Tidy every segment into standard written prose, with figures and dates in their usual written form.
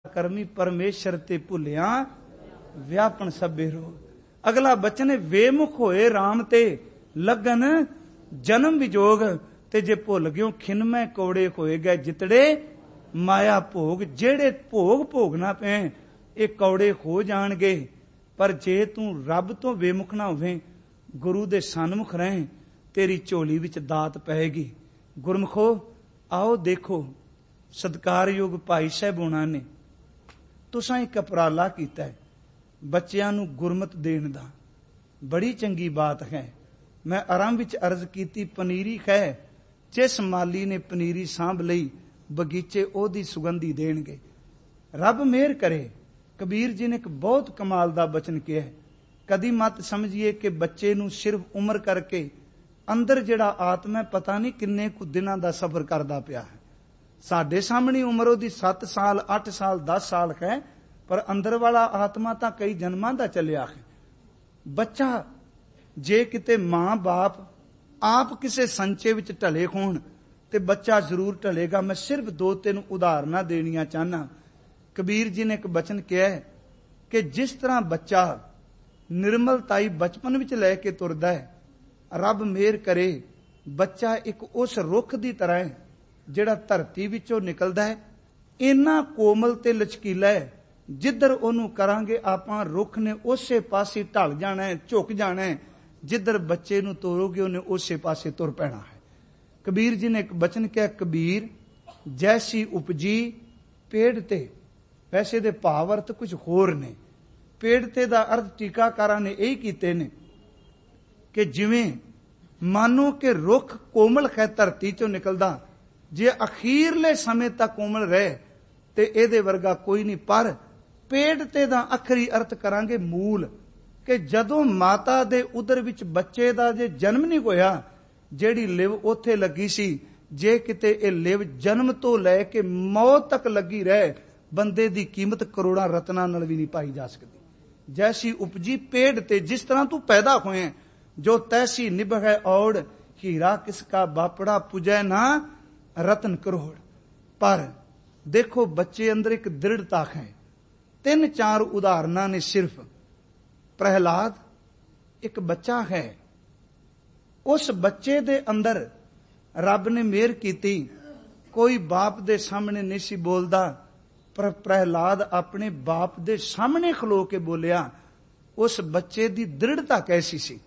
ਕਰਮੀ ਪਰਮੇਸ਼ਰ ਤੇ ਭੁੱਲਿਆ ਵਿਆਪਨ ਸਭੇ ਰੋਗ। ਅਗਲਾ ਬਚਨ ਵੇਮੁਖ ਹੋਏ ਰਾਮ ਤੇ ਲਗਨ ਜਨਮ ਵਿਜੋਗ। ਤੇ ਜੇ ਭੁੱਲ ਗਿਓ ਖਿਨਮੈ ਕੌੜੇ ਹੋਏ ਗਏ ਜਿਤੜੇ ਮਾਇਆ ਭੋਗ। ਜਿਹੜੇ ਭੋਗ ਭੋਗਣਾ ਪਏ ਇਹ ਕੌੜੇ ਹੋ ਜਾਣਗੇ। ਪਰ ਜੇ ਤੂੰ ਰੱਬ ਤੋਂ ਬੇਮੁਖ ਨਾ ਹੋਵੇਂ, ਗੁਰੂ ਦੇ ਸਨਮੁਖ ਰਹੇ, ਤੇਰੀ ਝੋਲੀ ਵਿੱਚ ਦਾਤ ਪਏਗੀ। ਗੁਰਮੁਖੋ ਆਓ ਦੇਖੋ, ਸਤਿਕਾਰਯੋਗ ਭਾਈ ਸਾਹਿਬ ਹੋਣਾ ਨੇ ਤੁਸਾਂ ਇੱਕ ਉਪਰਾਲਾ ਕੀਤਾ ਹੈ ਬੱਚਿਆਂ ਨੂੰ ਗੁਰਮਤ ਦੇਣ ਦਾ। ਬੜੀ ਚੰਗੀ ਬਾਤ ਹੈ। ਮੈਂ ਆਰੰਭ ਵਿੱਚ ਅਰਜ਼ ਕੀਤੀ ਪਨੀਰੀ ਹੈ, ਜਿਸ ਮਾਲੀ ਨੇ ਪਨੀਰੀ ਸਾਂਭ ਲਈ ਬਗੀਚੇ ਉਹਦੀ ਸੁਗੰਧੀ ਦੇਣਗੇ। ਰੱਬ ਮਿਹਰ ਕਰੇ। ਕਬੀਰ ਜੀ ਨੇ ਇੱਕ ਬਹੁਤ ਕਮਾਲ ਦਾ ਬਚਨ ਕਿਹਾ ਹੈ, ਕਦੀ ਮਤ ਸਮਝੀਏ ਕਿ ਬੱਚੇ ਨੂੰ ਸਿਰਫ ਉਮਰ ਕਰਕੇ ਅੰਦਰ ਜਿਹੜਾ ਆਤਮਾ ਪਤਾ ਨਹੀਂ ਕਿੰਨੇ ਕੁ ਦਿਨਾਂ ਦਾ ਸਫ਼ਰ ਕਰਦਾ ਪਿਆ ਹੈ। ਸਾਡੇ ਸਾਹਮਣੇ ਉਮਰ ਉਹਦੀ 7 ਸਾਲ 8 ਸਾਲ 10 ਸਾਲ ਹੈ, ਪਰ ਅੰਦਰ ਵਾਲਾ ਆਤਮਾ ਤਾਂ ਕਈ ਜਨਮਾਂ ਦਾ ਚੱਲਿਆ ਹੈ। ਬੱਚਾ ਜੇ ਕਿਤੇ ਮਾਂ ਬਾਪ ਆਪ ਕਿਸੇ ਸੰਚੇ ਵਿੱਚ ਢਲੇ ਹੋਣ ਤੇ ਬੱਚਾ ਜ਼ਰੂਰ ਢਲੇਗਾ। ਮੈਂ ਸਿਰਫ 2-3 ਉਦਾਹਰਨਾਂ ਦੇਣੀਆਂ ਚਾਹਨਾ। ਕਬੀਰ ਜੀ ਨੇ ਇੱਕ ਬਚਨ ਕਿਹਾ ਕਿ ਜਿਸ ਤਰ੍ਹਾਂ ਬੱਚਾ ਨਿਰਮਲਤਾਈ ਬਚਪਨ ਵਿੱਚ ਲੈ ਕੇ ਤੁਰਦਾ ਹੈ, ਰੱਬ ਮਿਹਰ ਕਰੇ ਬੱਚਾ ਇੱਕ ਉਸ ਰੁੱਖ ਦੀ ਤਰ੍ਹਾਂ ਹੈ ਜਿਹੜਾ ਧਰਤੀ ਵਿੱਚੋਂ ਨਿਕਲਦਾ ਹੈ। ਇੰਨਾ ਕੋਮਲ ਤੇ ਲਚਕੀਲਾ ਹੈ, ਜਿੱਧਰ ਉਹਨੂੰ ਕਰਾਂਗੇ ਆਪਾਂ ਰੁੱਖ ਨੇ ਉਸੇ ਪਾਸੇ ਢਲ ਜਾਣਾ ਹੈ, ਝੁਕ ਜਾਣਾ ਹੈ। ਜਿੱਧਰ ਬੱਚੇ ਨੂੰ ਤੋਰੋਗੇ ਉਹਨੇ ਉਸੇ ਪਾਸੇ ਤੁਰ ਪੈਣਾ ਹੈ। ਕਬੀਰ ਜੀ ਨੇ ਇੱਕ ਬਚਨ ਕਿਹਾ, ਕਬੀਰ ਜੈਸੀ ਉਪਜੀ ਪੇੜ ਤੇ। ਵੈਸੇ ਦੇ ਭਾਵ ਅਰਥ ਕੁਝ ਹੋਰ ਨੇ। ਪੇੜ ਤੇ ਦਾ ਅਰਥ ਟੀਕਾਕਾਰਾਂ ਨੇ ਇਹੀ ਕੀਤੇ ਨੇ ਕਿ ਜਿਵੇਂ ਮਾਨੋ ਕਿ ਰੁੱਖ ਕੋਮਲ ਹੈ ਧਰਤੀ ਚੋਂ ਨਿਕਲਦਾ, ਜੇ ਅਖੀਰਲੇ ਸਮੇਂ ਤੱਕ ਕੋਮਲ ਰਹੇ ਤੇ ਇਹਦੇ ਵਰਗਾ ਕੋਈ ਨਹੀਂ। ਪਰ ਪੇੜ ਤੇ ਦਾ ਅਖਰੀ ਅਰਥ ਕਰਾਂਗੇ ਮੂਲ, ਕਿ ਜਦੋਂ ਮਾਤਾ ਦੇ ਉਦਰ ਵਿੱਚ ਬੱਚੇ ਦਾ ਜੇ ਜਨਮ ਨਹੀਂ ਹੋਇਆ, ਜਿਹੜੀ ਲਿਵ ਉੱਥੇ ਲੱਗੀ ਸੀ, ਜੇ ਕਿਤੇ ਇਹ ਲਿਵ ਜਨਮ ਤੋਂ ਲੈ ਕੇ ਮੌਤ ਤੱਕ ਲੱਗੀ ਰਹੇ, ਬੰਦੇ ਦੀ ਕੀਮਤ ਕਰੋੜਾਂ ਰਤਨਾਂ ਨਾਲ ਵੀ ਨਹੀਂ ਪਾਈ ਜਾ ਸਕਦੀ। ਜੈਸੀ ਉਪਜੀ ਪੇੜ ਤੇ, ਜਿਸ ਤਰ੍ਹਾਂ ਤੂੰ ਪੈਦਾ ਹੋਏ, ਜੋ ਤੈਸੀ ਨਿਭੈ ਔੜ, ਹੀਰਾ ਕਿਸਕਾ ਬਾਪੜਾ ਪੁਜੈ ਨਾ ਰਤਨ ਕਰੋੜ। ਪਰ ਦੇਖੋ ਬੱਚੇ ਅੰਦਰ ਇੱਕ ਦ੍ਰਿੜਤਾ ਹੈ। 3-4 ਉਦਾਹਰਨਾਂ ਨੇ ਸਿਰਫ। ਪ੍ਰਹਿਲਾਦ ਇੱਕ ਬੱਚਾ ਹੈ, ਉਸ ਬੱਚੇ ਦੇ ਅੰਦਰ ਰੱਬ ਨੇ ਮਿਹਰ ਕੀਤੀ। ਕੋਈ ਬਾਪ ਦੇ ਸਾਹਮਣੇ ਨਹੀਂ ਸੀ ਬੋਲਦਾ, ਪਰ ਪ੍ਰਹਿਲਾਦ ਆਪਣੇ ਬਾਪ ਦੇ ਸਾਹਮਣੇ ਖਲੋ ਕੇ ਬੋਲਿਆ। ਉਸ ਬੱਚੇ ਦੀ ਦ੍ਰਿੜਤਾ ਕੈਸੀ ਸੀ,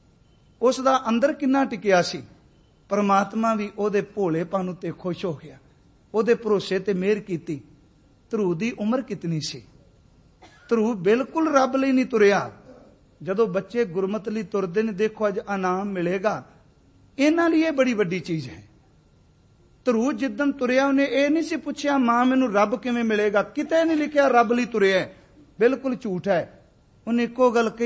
ਉਸ ਦਾ ਅੰਦਰ ਕਿੰਨਾ ਟਿਕਿਆ ਸੀ। ਪਰਮਾਤਮਾ ਵੀ ਉਹਦੇ ਭੋਲੇਪਨ ਉੱਤੇ ਖੁਸ਼ ਹੋ ਗਿਆ, ਉਹਦੇ ਭਰੋਸੇ ਤੇ ਮਿਹਰ ਕੀਤੀ। ਧਰੂ ਦੀ ਉਮਰ ਕਿਤਨੀ ਸੀ? ਧਰੂ ਬਿਲਕੁਲ ਰੱਬ ਲਈ ਨਹੀਂ ਤੁਰਿਆ। ਜਦੋਂ ਬੱਚੇ ਗੁਰਮਤ ਲਈ ਤੁਰਦੇ ਨੇ, ਦੇਖੋ ਅੱਜ ਇਨਾਮ ਮਿਲੇਗਾ, ਇਹਨਾਂ ਲਈ ਇਹ ਬੜੀ ਵੱਡੀ ਚੀਜ਼ ਹੈ। ਧਰੂ ਜਿੱਦਣ ਤੁਰਿਆ ਉਹਨੇ ਇਹ ਨਹੀਂ ਸੀ ਪੁੱਛਿਆ ਮਾਂ ਮੈਨੂੰ ਰੱਬ ਕਿਵੇਂ ਮਿਲੇਗਾ, ਕਿਤੇ ਨਹੀਂ ਲਿਖਿਆ ਰੱਬ ਲਈ ਤੁਰਿਆ, ਬਿਲਕੁਲ ਝੂਠ ਹੈ। ਉਹਨੇ ਇੱਕੋ ਗੱਲ ਕਹੀ,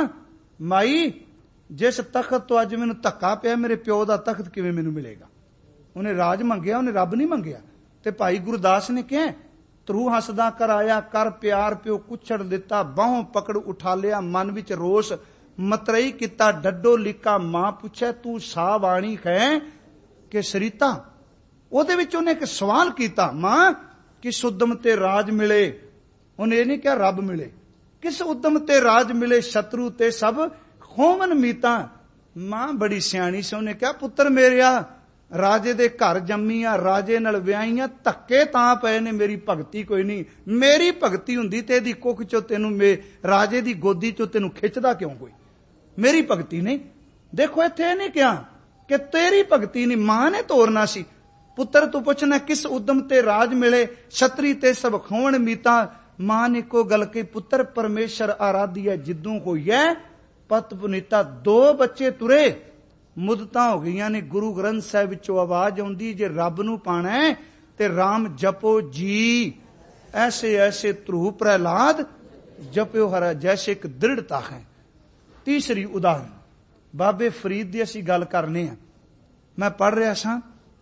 ਮਾਈ ਜਿਸ ਤਖਤ ਤੋਂ ਅੱਜ ਮੈਨੂੰ ਧੱਕਾ ਪਿਆ, ਮੇਰੇ ਪਿਓ ਦਾ ਤਖਤ ਕਿਵੇਂ ਮੈਨੂੰ ਮਿਲੇਗਾ। ਉਹਨੇ ਰਾਜ ਮੰਗਿਆ, ਉਹਨੇ ਰੱਬ ਨਹੀਂ ਮੰਗਿਆ। ਤੇ ਭਾਈ ਗੁਰਦਾਸ ਨੇ ਕਿਹਾ, ਧਰੂ ਹੱਸਦਾ ਕਰਾਇਆ ਕਰ ਪਿਆਰ ਪਿਓ ਕੁੱਛੜ ਦਿੱਤਾ, ਬਾਹੋਂ ਪਕੜ ਉਠਾ ਲਿਆ ਮਨ ਵਿੱਚ ਰੋਸ, ਮਤਰਈ ਕੀਤਾ ਡੱਡੋ ਲਿਕਾ, ਮਾਂ ਪੁੱਛੇ ਤੂੰ ਸਾ ਬਾਣੀ ਹੈ ਕਿ ਸਰੀਤਾ। ਉਹਦੇ ਵਿੱਚ ਉਹਨੇ ਇੱਕ ਸਵਾਲ ਕੀਤਾ, ਮਾਂ ਕਿਸ ਉਦਮ ਤੇ ਰਾਜ ਮਿਲੇ। ਉਹਨੇ ਇਹ ਨਹੀਂ ਕਿਹਾ ਰੱਬ ਮਿਲੇ, ਕਿਸ ਉਦਮ ਤੇ ਰਾਜ ਮਿਲੇ, ਸ਼ਤਰੂ ਤੇ ਸਭ ਹੋਵਨ ਮੀਤਾ। ਮਾਂ ਬੜੀ ਸਿਆਣੀ ਸੀ, ਉਹਨੇ ਕਿਹਾ ਪੁੱਤਰ ਮੇਰਿਆ, ਰਾਜੇ ਦੇ ਘਰ ਜੰਮੀਆਂ, ਰਾਜੇ ਨਾਲ ਵਿਆਹੀਆਂ, ਧੱਕੇ ਤਾਂ ਪਏ ਨੇ, ਮੇਰੀ ਭਗਤੀ ਕੋਈ ਨਹੀਂ। ਮੇਰੀ ਭਗਤੀ ਹੁੰਦੀ ਤੇ ਇਹਦੀ ਕੁੱਖ ਚੋਂ ਤੈਨੂੰ ਰਾਜੇ ਦੀ ਗੋਦੀ ਚੋਂ ਤੈਨੂੰ ਖਿੱਚਦਾ ਕਿਉਂ ਕੋਈ? ਮੇਰੀ ਭਗਤੀ ਨਹੀਂ। ਦੇਖੋ ਇੱਥੇ ਇਹ ਨਹੀਂ ਕਿਹਾ ਕਿ ਤੇਰੀ ਭਗਤੀ ਨਹੀਂ, ਮਾਂ ਨੇ ਤੋਰਨਾ ਸੀ। ਪੁੱਤਰ ਤੂੰ ਪੁੱਛਣਾ ਕਿਸ ਉਦਮ ਤੇ ਰਾਜ ਮਿਲੇ, ਛਤਰੀ ਤੇ ਸਭ ਖੋਵਣ ਮੀਤਾ। ਮਾਂ ਨੇ ਕੋ ਗੱਲ ਕਹੀ, ਪੁੱਤਰ ਪਰਮੇਸ਼ਰ ਆਰਾਧੀਐ ਜਿੱਦੂ ਹੋਈਐ ਪਤ ਪੁਨੀਤਾ। 2 ਬੱਚੇ ਤੁਰੇ, ਮੁੱਦਤਾਂ ਹੋ ਗਈਆਂ ਨੇ। ਗੁਰੂ ਗ੍ਰੰਥ ਸਾਹਿਬ ਵਿੱਚੋਂ ਆਵਾਜ਼ ਆਉਂਦੀ, ਜੇ ਰੱਬ ਨੂੰ ਪਾਣਾ ਹੈ ਤੇ ਰਾਮ ਜਪੋ ਜੀ, ਐਸੇ ਐਸੇ ਧਰੂ ਪ੍ਰਹਿਲਾਦ ਜਪਿਓ ਹਰਾ। ਜੈਸੇ ਇੱਕ ਦ੍ਰਿੜਤਾ ਹੈ। ਤੀਸਰੀ ਉਦਾਹਰਨ ਬਾਬੇ ਫਰੀਦ ਦੀ ਅਸੀਂ ਗੱਲ ਕਰਨੇ ਆ। ਮੈਂ ਪੜ੍ਹ ਰਿਹਾ ਸਾਂ,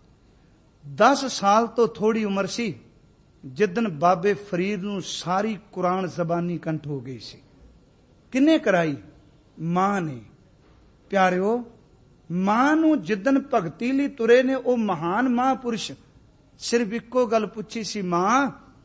10 ਸਾਲ ਤੋਂ ਥੋੜੀ ਉਮਰ ਸੀ ਜਿੱਦਣ ਬਾਬੇ ਫਰੀਦ ਨੂੰ ਸਾਰੀ ਕੁਰਾਨ ਜ਼ਬਾਨੀ ਕੰਠ ਹੋ ਗਈ ਸੀ। ਕਿੰਨੇ ਕਰਾਈ? ਮਾਂ ਨੇ। ਪਿਆਰਿਓ, ਮਾਂ ਨੂੰ ਜਿੱਦਣ ਭਗਤੀ ਲਈ ਤੁਰੇ ਨੇ ਉਹ ਮਹਾਨ ਮਹਾਂਪੁਰਸ਼, ਸਿਰਫ ਇੱਕੋ ਗੱਲ ਪੁੱਛੀ ਸੀ, ਮਾਂ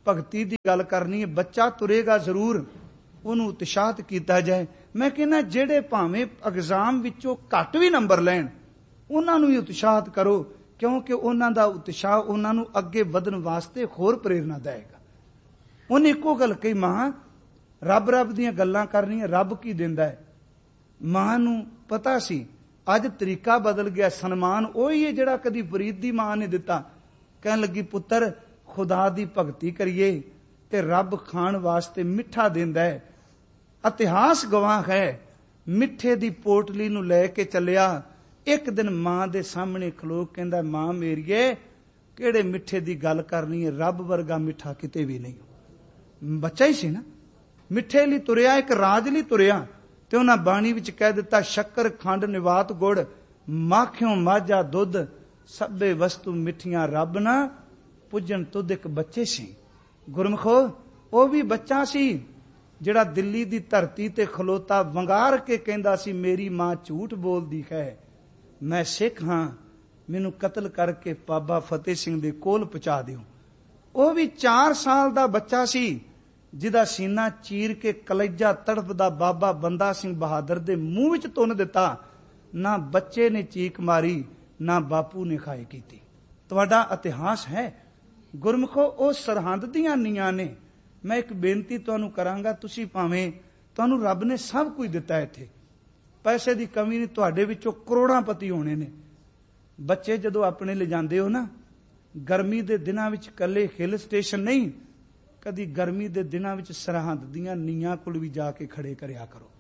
ਭਗਤੀ ਦੀ ਗੱਲ ਕਰਨੀ ਹੈ। ਬੱਚਾ ਤੁਰੇਗਾ ਜ਼ਰੂਰ, ਉਹਨੂੰ ਉਤਸ਼ਾਹਿਤ ਕੀਤਾ ਜਾਏ। ਮੈਂ ਕਹਿੰਦਾ ਜਿਹੜੇ ਭਾਵੇਂ ਐਗਜ਼ਾਮ ਵਿੱਚੋਂ ਘੱਟ ਵੀ ਨੰਬਰ ਲੈਣ, ਉਹਨਾਂ ਨੂੰ ਵੀ ਉਤਸ਼ਾਹਿਤ ਕਰੋ, ਕਿਉਂਕਿ ਉਹਨਾਂ ਦਾ ਉਤਸ਼ਾਹ ਉਹਨਾਂ ਨੂੰ ਅੱਗੇ ਵਧਣ ਵਾਸਤੇ ਹੋਰ ਪ੍ਰੇਰਨਾ ਦੇਵੇਗਾ। ਉਹਨੇ ਇੱਕੋ ਗੱਲ ਕਹੀ, ਮਾਂ ਰੱਬ ਰੱਬ ਦੀਆਂ ਗੱਲਾਂ ਕਰਨੀਆਂ, ਰੱਬ ਕੀ ਦਿੰਦਾ ਹੈ। ਮਾਂ ਨੂੰ ਪਤਾ ਸੀ ਅੱਜ ਤਰੀਕਾ ਬਦਲ ਗਿਆ, ਸਨਮਾਨ ਉਹੀ ਹੈ ਜਿਹੜਾ ਕਦੀ ਫਰੀਦ ਦੀ ਮਾਂ ਨੇ ਦਿੱਤਾ। ਕਹਿਣ ਲੱਗੀ, ਪੁੱਤਰ ਖੁਦਾ ਦੀ ਭਗਤੀ ਕਰੀਏ ਤੇ ਰੱਬ ਖਾਣ ਵਾਸਤੇ ਮਿੱਠਾ ਦਿੰਦਾ ਹੈ। ਇਤਿਹਾਸ ਗਵਾਹ ਹੈ, ਮਿੱਠੇ ਦੀ ਪੋਟਲੀ ਨੂੰ ਲੈ ਕੇ ਚੱਲਿਆ। ਇੱਕ ਦਿਨ ਮਾਂ ਦੇ ਸਾਹਮਣੇ ਖਲੋ ਕਹਿੰਦਾ, ਮਾਂ ਮੇਰੀਏ ਕਿਹੜੇ ਮਿੱਠੇ ਦੀ ਗੱਲ ਕਰਨੀ ਹੈ, ਰੱਬ ਵਰਗਾ ਮਿੱਠਾ ਕਿਤੇ ਵੀ ਨਹੀਂ। ਬੱਚਾ ਹੀ ਸੀ ਨਾ, ਮਿੱਠੇ ਲਈ ਤੁਰਿਆ, ਇੱਕ ਰਾਜ ਲਈ ਤੁਰਿਆ। ਤੇ ਉਹਨਾਂ ਬਾਣੀ ਵਿੱਚ ਕਹਿ ਦਿੱਤਾ, ਸ਼ੱਕਰ ਖੰਡ ਨਿਵਾਤ ਗੁੜ, ਮਾਖਿਓ ਮਾਝਾ ਦੁੱਧ, ਸਭੇ ਵਸਤੂ ਮਿੱਠੀਆਂ ਰੱਬ ਨਾ ਪੁੱਜਣ ਤੁਧ। ਇੱਕ ਬੱਚੇ ਸੀ ਗੁਰਮਖੋ, ਉਹ ਵੀ ਬੱਚਾ ਸੀ ਜਿਹੜਾ ਦਿੱਲੀ ਦੀ ਧਰਤੀ ਤੇ ਖਲੋਤਾ ਵੰਗਾਰ ਕੇ ਕਹਿੰਦਾ ਸੀ, ਮੇਰੀ ਮਾਂ ਝੂਠ ਬੋਲਦੀ ਹੈ, ਮੈਂ ਸਿੱਖ ਹਾਂ, ਮੈਨੂੰ ਕਤਲ ਕਰਕੇ ਬਾਬਾ ਫਤਿਹ ਸਿੰਘ ਦੇ ਕੋਲ ਪਹੁੰਚਾ ਦਿਓ। ਉਹ ਵੀ 4 ਸਾਲ ਦਾ ਬੱਚਾ ਸੀ ਜਿਹਦਾ ਸੀਨਾ ਚੀਰ ਕੇ ਕਲੇਜਾ ਤੜਫਦਾ ਬਾਬਾ ਬੰਦਾ ਸਿੰਘ ਬਹਾਦਰ ਦੇ ਮੂੰਹ ਵਿੱਚ ਤੁੰਨ ਦਿੱਤਾ। ਨਾ ਬੱਚੇ ਨੇ ਚੀਕ ਮਾਰੀ, ਨਾ ਬਾਪੂ ਨੇ ਖਾਏ ਕੀਤੀ। ਤੁਹਾਡਾ ਇਤਿਹਾਸ ਹੈ ਗੁਰਮਖੋ, ਉਹ ਸਰਹੰਦ ਦੀਆਂ ਨੀਆਂ ਨੇ। ਮੈਂ ਇੱਕ ਬੇਨਤੀ ਤੁਹਾਨੂੰ ਕਰਾਂਗਾ, ਤੁਸੀਂ ਭਾਵੇਂ ਤੁਹਾਨੂੰ ਰੱਬ ਨੇ ਸਭ ਕੁਝ ਦਿੱਤਾ, ਇੱਥੇ ਪੈਸੇ ਦੀ ਕਮੀ ਨਹੀਂ, ਤੁਹਾਡੇ ਵਿੱਚੋਂ ਕਰੋੜਾਂਪਤੀ ਹੋਣੇ ਨੇ। ਬੱਚੇ ਜਦੋਂ ਆਪਣੇ ਲਿਜਾਂਦੇ ਹੋ ਨਾ, ਗਰਮੀ ਦੇ ਦਿਨਾਂ ਵਿੱਚ ਇਕੱਲੇ ਹਿੱਲ ਸਟੇਸ਼ਨ ਨਹੀਂ, ਕਦੀ ਗਰਮੀ ਦੇ ਦਿਨਾਂ ਵਿੱਚ ਸਰਹੰਦ ਦੀਆਂ ਨੀਆਂ ਕੋਲ ਵੀ ਜਾ ਕੇ ਖੜੇ ਕਰਿਆ ਕਰੋ।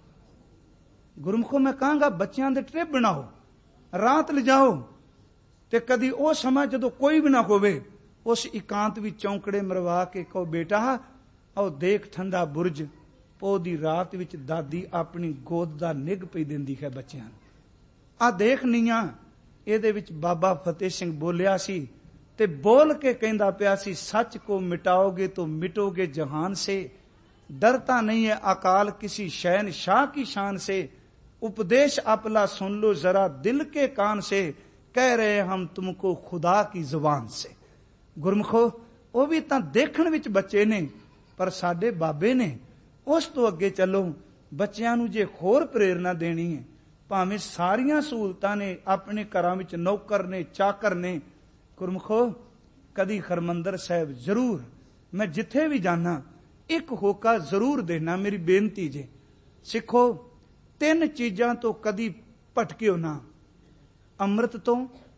ਗੁਰਮਖੋ ਮੈਂ ਕਹਾਂਗਾ, ਬੱਚਿਆਂ ਦੇ ਟ੍ਰਿਪ ਬਣਾਓ, ਰਾਤ ਲਿਜਾਓ, ਤੇ ਕਦੀ ਉਹ ਸਮਾਂ ਜਦੋਂ ਕੋਈ ਵੀ ਨਾ ਹੋਵੇ, ਉਸ ਇਕਾਂਤ ਵਿੱਚ ਚੌਂਕੜੇ ਮਰਵਾ ਕੇ ਕਹੋ, ਬੇਟਾ ਆਓ ਦੇਖ ਠੰਡਾ ਬੁਰਜ, ਪੋਹ ਦੀ ਰਾਤ ਵਿੱਚ ਦਾਦੀ ਆਪਣੀ ਗੋਦ ਦਾ ਨਿੱਘ ਪਈ ਦਿੰਦੀ ਹੈ ਬੱਚਿਆਂ ਨੂੰ। ਆਹ ਦੇਖ ਨੀਆਂ, ਇਹਦੇ ਵਿੱਚ ਬਾਬਾ ਫਤਿਹ ਸਿੰਘ ਬੋਲਿਆ ਸੀ ਤੇ ਬੋਲ ਕੇ ਕਹਿੰਦਾ ਪਿਆ ਸੀ, ਸੱਚ ਕੋ ਮਿਟਾਓਗੇ तो मिटोगे जहान से, डरता नहीं है अकाल किसी शहनशाह की शान से, उपदेश अपना सुन लो जरा दिल के कान से, कह रहे हम तुमको खुदा की जुबान से। गुरमुखो ਉਹ ਵੀ ਤਾਂ ਦੇਖਣ ਵਿੱਚ ਬੱਚੇ ਨੇ, ਪਰ ਸਾਡੇ ਬਾਬੇ ਨੇ। ਉਸ ਤੋਂ ਅੱਗੇ ਚੱਲੋ, ਬੱਚਿਆਂ ਨੂੰ ਜੇ ਹੋਰ ਪ੍ਰੇਰਨਾ ਦੇਣੀ ਹੈ, ਭਾਵੇਂ ਸਾਰੀਆਂ ਸਹੂਲਤਾਂ ਨੇ, ਆਪਣੇ ਘਰਾਂ ਵਿੱਚ ਨੌਕਰ ਨੇ, ਚਾਕਰ ਨੇ। ਗੁਰਮਖੋ ਕਦੀ ਹਰਮੰਦਰ ਸਾਹਿਬ ਜ਼ਰੂਰ, ਮੈਂ ਜਿੱਥੇ ਵੀ ਜਾਣਾ ਇੱਕ ਹੋਕਾ ਜ਼ਰੂਰ ਦੇਣਾ। ਮੇਰੀ ਬੇਨਤੀ ਜੇ, ਸਿੱਖੋ 3 ਚੀਜ਼ਾਂ ਤੋਂ ਕਦੀ ਭਟਕਿਓ ਨਾ, ਅੰਮ੍ਰਿਤ ਤੋਂ,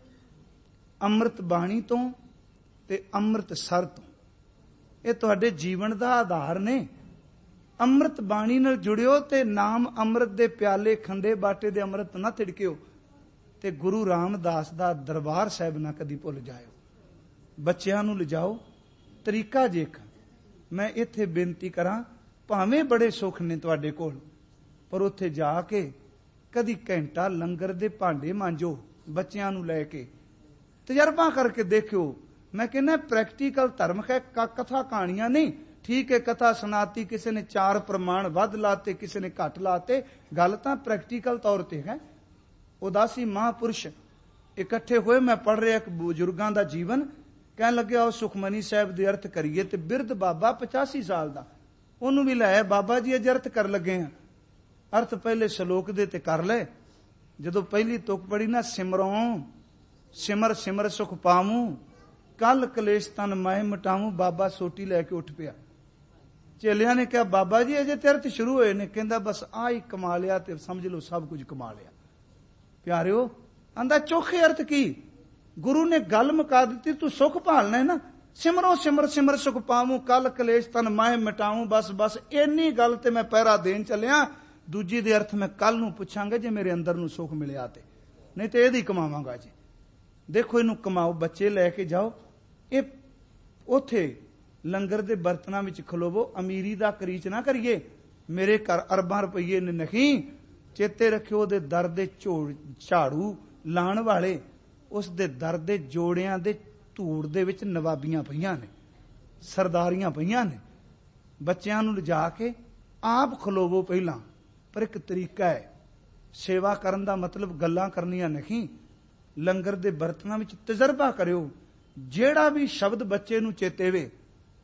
ਅੰਮ੍ਰਿਤ ਬਾਣੀ ਤੋਂ ਤੇ ਅੰਮ੍ਰਿਤਸਰ ਤੋਂ। ਇਹ ਤੁਹਾਡੇ ਜੀਵਨ ਦਾ ਆਧਾਰ ਨੇ। ਅੰਮ੍ਰਿਤ ਬਾਣੀ ਨਾਲ ਜੁੜਿਓ ਤੇ ਨਾਮ ਅੰਮ੍ਰਿਤ ਦੇ ਪਿਆਲੇ ਖੰਡੇ ਬਾਟੇ ਦੇ ਅੰਮ੍ਰਿਤ ਨਾ ਤਿੜਕਿਓ, ਤੇ ਗੁਰੂ ਰਾਮਦਾਸ ਦਾ ਦਰਬਾਰ ਸਾਹਿਬ ਨਾ ਕਦੀ ਭੁੱਲ ਜਾਇਓ। ਬੱਚਿਆਂ ਨੂੰ ਲਿਜਾਓ, ਤਰੀਕਾ ਜੇਖ। ਮੈਂ ਇੱਥੇ ਬੇਨਤੀ ਕਰਾਂ, ਭਾਵੇਂ ਬੜੇ ਸੁੱਖ ਨੇ ਤੁਹਾਡੇ ਕੋਲ, ਪਰ ਉੱਥੇ ਜਾ ਕੇ ਕਦੀ ਘੰਟਾ ਲੰਗਰ ਦੇ ਭਾਂਡੇ ਮਾਂਜੋ, ਬੱਚਿਆਂ ਨੂੰ ਲੈ ਕੇ ਤਜਰਬਾ ਕਰਕੇ ਦੇਖਿਓ। ਮੈਂ ਕਹਿੰਦਾ ਪ੍ਰੈਕਟੀਕਲ ਧਰਮ ਹੈ, ਕਥਾ ਕਹਾਣੀਆਂ ਨਹੀਂ। ਠੀਕ ਹੈ, ਕਥਾ ਸੁਣਾਤੀ, ਕਿਸੇ ਨੇ 4 ਪ੍ਰਮਾਣ ਵੱਧ ਲਾਤੇ, ਕਿਸੇ ਨੇ ਘੱਟ ਲਾਤੇ, ਗੱਲ ਤਾਂ ਪ੍ਰੈਕਟੀਕਲ ਤੌਰ ਤੇ ਹੈ। ਉਦਾਸੀ ਮਹਾਂਪੁਰਸ਼ ਇਕੱਠੇ ਹੋਏ, ਮੈਂ ਪੜ੍ਹ ਰਿਹਾ ਇੱਕ ਬਜ਼ੁਰਗਾਂ ਦਾ ਜੀਵਨ, ਕਹਿਣ ਲੱਗਿਆ ਉਹ ਸੁਖਮਨੀ ਸਾਹਿਬ ਦੇ ਅਰਥ ਕਰੀਏ, ਤੇ ਬਿਰਧ ਬਾਬਾ 85 ਸਾਲ ਦਾ, ਉਹਨੂੰ ਵੀ ਲੈ ਬਾਬਾ ਜੀ ਅੱਜ ਅਰਥ ਕਰ ਲੱਗੇ ਆ। ਅਰਥ ਪਹਿਲੇ ਸ਼ਲੋਕ ਦੇ ਤੇ ਕਰ ਲੈ। ਜਦੋਂ ਪਹਿਲੀ ਤੁਕ ਪੜੀ ਨਾ, ਸਿਮਰੋਂ ਸਿਮਰ ਸਿਮਰ ਸੁਖ ਪਾਵੂੰ, ਕੱਲ ਕਲੇਸ਼ ਤਨ ਮੈਂ ਮਿਟਾਵੂੰ, ਬਾਬਾ ਸੋਟੀ ਲੈ ਕੇ ਉੱਠ ਪਿਆ। ਚੇਲਿਆਂ ਨੇ ਕਿਹਾ, ਬਾਬਾ ਜੀ ਅਜੇ ਤੇ ਅਰਥ ਸ਼ੁਰੂ ਹੋਏ ਨੇ। ਕਹਿੰਦਾ ਬਸ ਆਹ ਹੀ ਕਮਾ ਲਿਆ ਤੇ ਸਮਝ ਲਓ ਸਭ ਕੁਝ ਕਮਾ ਲਿਆ। ਪਿਆਰਿਓ, ਆਂਦਾ ਚੋਖੇ ਅਰਥ ਕੀ? ਗੁਰੂ ਨੇ ਗੱਲ ਮੁਕਾ ਦਿੱਤੀ, ਤੂੰ ਸੁਖ ਭਾਲਣਾ ਹੈ ਨਾ, ਸਿਮਰੋ ਸਿਮਰ ਸਿਮਰ ਸੁਖ ਪਾਵੂੰ, ਕੱਲ ਕਲੇਸ਼ ਤਨ ਮੈਂ ਮਿਟਾਵੂੰ। ਬਸ ਬਸ ਇੰਨੀ ਗੱਲ ਤੇ ਮੈਂ ਪਹਿਰਾ ਦੇਣ ਚੱਲਿਆ, ਦੂਜੀ ਦੇ ਅਰਥ ਮੈਂ ਕੱਲ ਨੂੰ ਪੁੱਛਾਂਗਾ ਜੇ ਮੇਰੇ ਅੰਦਰ ਨੂੰ ਸੁਖ ਮਿਲਿਆ ਤੇ, ਨਹੀਂ ਤੇ ਇਹਦੀ ਕਮਾਵਾਂਗਾ ਜੀ। ਦੇਖੋ ਇਹਨੂੰ ਕਮਾਓ, ਬੱਚੇ ਲੈ ਕੇ ਜਾਓ, ਇਹ ਉਥੇ ਲੰਗਰ ਦੇ ਬਰਤਨਾਂ ਵਿੱਚ ਖਲੋਵੋ। ਅਮੀਰੀ ਦਾ ਕਰੀਚ ਨਾ ਕਰੀਏ, ਮੇਰੇ ਘਰ ਅਰਬਾਂ ਰੁਪਈਏ ਨੇ ਨਹੀਂ। ਚੇਤੇ ਰੱਖਿਓ, ਉਹਦੇ ਦਰ ਦੇ ਝਾੜੂ ਲਾਣ ਵਾਲੇ, ਉਸ ਦੇ ਦਰ ਦੇ ਜੋੜਿਆਂ ਦੇ ਧੂੜ ਦੇ ਵਿੱਚ ਨਵਾਬੀਆਂ ਪਈਆਂ ਨੇ, ਸਰਦਾਰੀਆਂ ਪਈਆਂ ਨੇ। ਬੱਚਿਆਂ ਨੂੰ ਲਿਜਾ ਕੇ ਆਪ ਖਲੋਵੋ ਪਹਿਲਾਂ, ਪਰ ਇੱਕ ਤਰੀਕਾ ਹੈ। ਸੇਵਾ ਕਰਨ ਦਾ ਮਤਲਬ ਗੱਲਾਂ ਕਰਨੀਆਂ ਨਹੀਂ। ਲੰਗਰ ਦੇ ਬਰਤਨਾਂ ਵਿੱਚ ਤਜਰਬਾ ਕਰਿਓ। ਜਿਹੜਾ ਵੀ ਸ਼ਬਦ ਬੱਚੇ ਨੂੰ ਚੇਤੇ ਵੇ,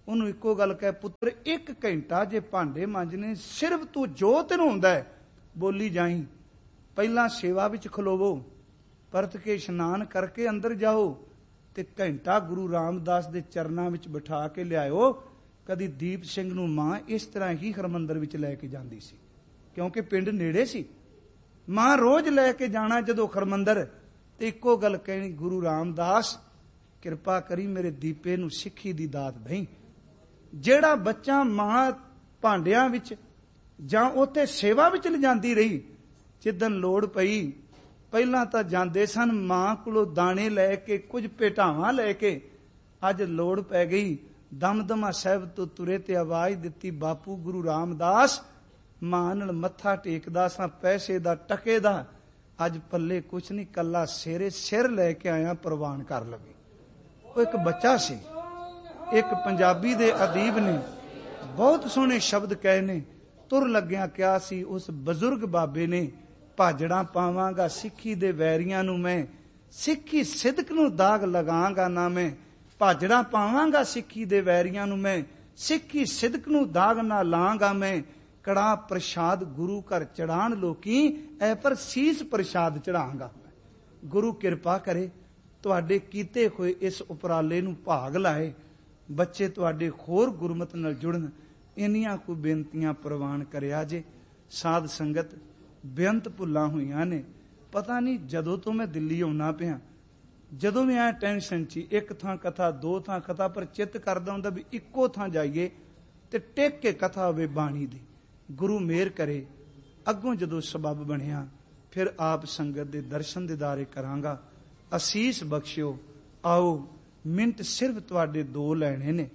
ਉਹਨੂੰ ਇੱਕੋ ਗੱਲ ਕਹਿ, ਪੁੱਤਰ 1 ਘੰਟਾ ਜੇ ਭਾਂਡੇ ਮਾਂਜਣੇ, ਸਿਰਫ ਤੂੰ ਜੋ ਤੈਨੂੰ ਹੁੰਦਾ ਹੈ ਬੋਲੀ ਜਾਈ। ਪਹਿਲਾਂ ਸੇਵਾ ਵਿੱਚ ਖਲੋਵੋ, ਪਰਤ ਕੇ ਇਸ਼ਨਾਨ ਕਰਕੇ ਅੰਦਰ ਜਾਓ ਤੇ ਘੰਟਾ ਗੁਰੂ ਰਾਮਦਾਸ ਦੇ ਚਰਨਾਂ ਵਿੱਚ ਬਿਠਾ ਕੇ ਲਿਆਇਓ। ਕਦੀ ਦੀਪ ਸਿੰਘ ਨੂੰ ਮਾਂ ਇਸ ਤਰ੍ਹਾਂ ਹੀ ਹਰਮੰਦਰ ਵਿੱਚ ਲੈ ਕੇ ਜਾਂਦੀ ਸੀ, ਕਿਉਂਕਿ ਪਿੰਡ ਨੇੜੇ ਸੀ। ਮਾਂ ਰੋਜ਼ ਲੈ ਕੇ ਜਾਣਾ ਜਦੋਂ ਹਰਮੰਦਰ, ਤੇ ਇੱਕੋ ਗੱਲ ਕਹਿਣੀ, ਗੁਰੂ ਰਾਮਦਾਸ ਕਿਰਪਾ ਕਰੀ ਮੇਰੇ ਦੀਪੇ ਨੂੰ ਸਿੱਖੀ ਦੀ ਦਾਤ ਦਈ। ਜਿਹੜਾ ਬੱਚਾ ਮਾਂ ਭਾਂਡਿਆਂ ਵਿੱਚ ਜਾਂ ਉੱਥੇ ਸੇਵਾ ਵਿੱਚ ਲਿਜਾਂਦੀ ਰਹੀ, ਜਿੱਦਣ ਲੋੜ ਪਈ, ਪਹਿਲਾਂ ਤਾਂ ਜਾਂਦੇ ਸਨ ਮਾਂ ਕੋਲੋਂ ਦਾਣੇ ਲੈ ਕੇ, ਕੁਝ ਭੇਟਾਵਾਂ ਲੈ ਕੇ। ਅੱਜ ਲੋੜ ਪੈ ਗਈ, ਦਮਦਮਾ ਸਾਹਿਬ ਤੋਂ ਤੁਰੇ ਤੇ ਆਵਾਜ਼ ਦਿੱਤੀ, ਬਾਪੂ ਗੁਰੂ ਰਾਮਦਾਸ। ਮਾਂ ਨਾਲ ਮੱਥਾ ਟੇਕਦਾ ਸਾਂ, ਪੈਸੇ ਦਾ ਟਕੇ ਦਾ, ਅੱਜ ਪੱਲੇ ਕੁਛ ਨਹੀਂ, ਕੱਲਾ ਸਿਰੇ ਸਿਰ ਲੈ ਕੇ ਆਇਆ, ਪ੍ਰਵਾਨ ਕਰ ਲਵੇ। ਉਹ ਇੱਕ ਬੱਚਾ ਸੀ। ਇੱਕ ਪੰਜਾਬੀ ਦੇ ਅਦੀਬ ਨੇ ਬਹੁਤ ਸੋਹਣੇ ਸ਼ਬਦ ਕਹੇ ਨੇ। ਤੁਰ ਲੱਗਿਆ ਕਿਹਾ ਸੀ ਉਸ ਬਜ਼ੁਰਗ ਬਾਬੇ ਨੇ, ਭਾਜੜਾਂ ਪਾਵਾਂਗਾ ਸਿੱਖੀ ਦੇ ਵੈਰੀਆਂ ਨੂੰ ਮੈਂ, ਸਿੱਖੀ ਸਿਦਕ ਨੂੰ ਦਾਗ ਲਗਾਂਗਾ ਨਾ ਮੈਂ। ਭਾਜੜਾਂ ਪਾਵਾਂਗਾ ਸਿੱਖੀ ਦੇ ਵੈਰੀਆਂ ਨੂੰ ਮੈਂ, ਸਿੱਖੀ ਸਿਦਕ ਨੂੰ ਦਾਗ ਨਾ ਲਾਂਗਾ ਮੈਂ। ਕੜਾ ਪ੍ਰਸ਼ਾਦ ਗੁਰੂ ਘਰ ਚੜਾਣ ਲੋਕੀ, ਐ ਪਰ ਸੀਸ ਪ੍ਰਸ਼ਾਦ ਚੜਾਂਗਾ। ਗੁਰੂ ਕਿਰਪਾ ਕਰੇ ਤੁਹਾਡੇ ਕੀਤੇ ਹੋਏ ਇਸ ਉਪਰਾਲੇ ਨੂੰ ਭਾਗ ਲਾਏ, ਬੱਚੇ ਤੁਹਾਡੇ ਹੋਰ ਗੁਰਮਤਿ ਨਾਲ ਜੁੜਨ। ਇੰਨੀਆਂ ਕੁ ਬੇਨਤੀਆਂ ਪ੍ਰਵਾਨ ਕਰਿਆ ਜੇ। ਸਾਧ ਸੰਗਤ ਬੇਅੰਤ ਭੁੱਲਾਂ ਹੋਈਆਂ ਨੇ। ਪਤਾ ਨਹੀਂ ਜਦੋਂ ਤੋਂ ਮੈਂ ਦਿੱਲੀ ਆਉਣਾ ਪਿਆ, ਜਦੋਂ ਵੀ ਐ ਟੈਨਸ਼ਨ 'ਚ, ਇੱਕ ਥਾਂ ਕਥਾ, 2 ਥਾਂ ਕਥਾ, ਪਰ ਚਿੱਤ ਕਰਦਾ ਹੁੰਦਾ ਵੀ ਇੱਕੋ ਥਾਂ ਜਾਈਏ ਤੇ ਟੇਕ ਕੇ ਕਥਾ ਹੋਵੇ ਬਾਣੀ ਦੀ। ਗੁਰੂ ਮਿਹਰ ਕਰੇ। ਅੱਗੋਂ ਜਦੋਂ ਸਬੱਬ ਬਣਿਆ, ਫਿਰ ਆਪ ਸੰਗਤ ਦੇ ਦਰਸ਼ਨ ਦਿਦਾਰੇ ਕਰਾਂਗਾ। ਅਸੀਸ ਬਖਸ਼ਿਓ। ਆਓ ਮਿੰਟ ਸਿਰਫ ਤੁਹਾਡੇ 2 ਲੈਣੇ ਨੇ,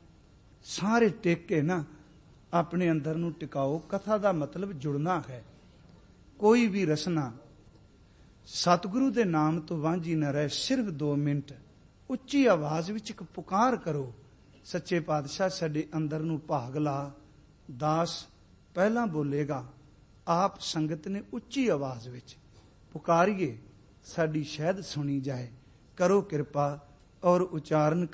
ਸਾਰੇ ਟੇਕ ਕੇ ਨਾ ਆਪਣੇ ਅੰਦਰ ਨੂੰ ਟਿਕਾਓ। ਕਥਾ ਦਾ ਮਤਲਬ ਜੁੜਨਾ ਹੈ। ਕੋਈ ਵੀ ਰਸਨਾ ਸਤਿਗੁਰੂ ਦੇ ਨਾਮ ਤੋਂ ਵਾਂਝੀ ਨਾ ਰਹੇ। ਸਿਰਫ 2 ਮਿੰਟ ਉੱਚੀ ਆਵਾਜ਼ ਵਿੱਚ ਇੱਕ ਪੁਕਾਰ ਕਰੋ, ਸੱਚੇ ਪਾਤਸ਼ਾਹ ਸਾਡੇ ਅੰਦਰ ਨੂੰ ਭਾਗ ਲਾ। ਦਾਸ ਪਹਿਲਾਂ ਬੋਲੇਗਾ, ਆਪ ਸੰਗਤ ਨੇ ਉੱਚੀ ਆਵਾਜ਼ ਵਿੱਚ ਪੁਕਾਰੀਏ, ਸਾਡੀ ਸ਼ਹਿਦ ਸੁਣੀ ਜਾਏ। ਕਰੋ ਕਿਰਪਾ ਔਰ ਉਚਾਰਨ